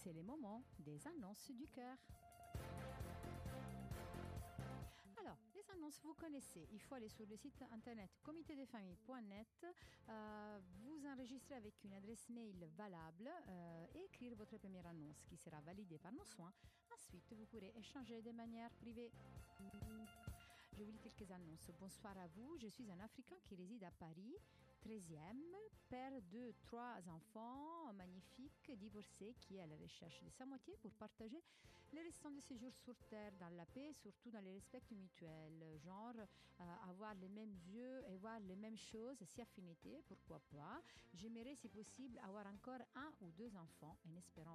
C'est le moment des annonces du cœur. Alors, les annonces, vous connaissez. Il faut aller sur le site internet comitédesfamilles.net, vous enregistrer avec une adresse mail valable et écrire votre première annonce qui sera validée par nos soins. Ensuite, vous pourrez échanger de manière privée. Je vous lis quelques annonces. Bonsoir à vous. Je suis un Africain qui réside à Paris, 13e, père de 3 enfants, magnifique, divorcé, qui est à la recherche de sa moitié pour partager les restants de séjour sur Terre dans la paix, surtout dans le respect mutuel. Genre, avoir les mêmes yeux et voir les mêmes choses, si affinité, pourquoi pas. J'aimerais, si possible, avoir encore 1 ou 2 enfants en espérant